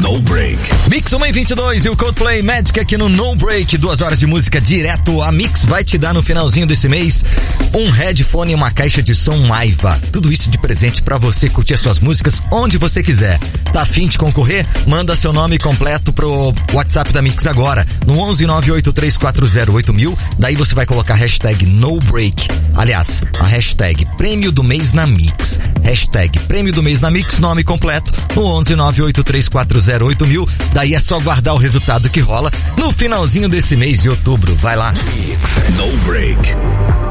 No Break. Mix 1:22 e o Coldplay Magic aqui no No Break. 2 horas de música direto. A Mix vai te dar no finalzinho desse mês um headphone e uma caixa de som Maiva. Tudo isso de presente pra você curtir as suas músicas onde você quiser. Tá afim de concorrer? Manda seu nome completo pro WhatsApp da Mix agora, no 11983408000. Daí você vai colocar hashtag No Break. Aliás, a hashtag Prêmio do Mês na Mix. Hashtag Prêmio do Mês na Mix, nome completo, no 11983408000. Daí é só guardar o resultado que rola no finalzinho desse mês de outubro. Vai lá. No Break.